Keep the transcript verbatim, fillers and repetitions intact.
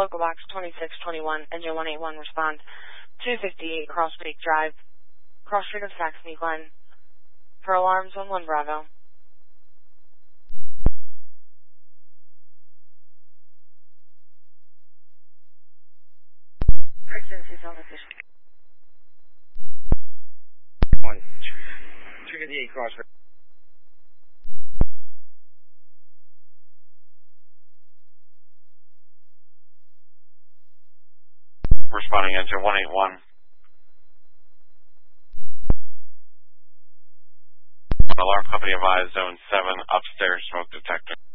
local box twenty-six twenty-one, engine one eighty-one, respond. two fifty-eight Cross Creek Drive, Cross Street of Saxony Glen. For alarms, one one Bravo. Emergency zone official. One, two fifty-eight Cross Creek. Responding engine one eighty-one. Alarm company advised zone seven upstairs smoke detector.